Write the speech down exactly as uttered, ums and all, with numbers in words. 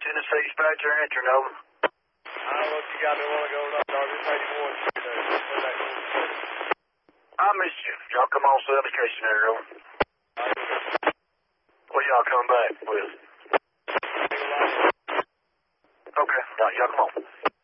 Tennessee dispatcher answering, over. I don't know if you got me want to go or not, dog. It's eighty-one. I missed you. Y'all come on service station there, over. Well, y'all come back with? Okay, right, y'all come on.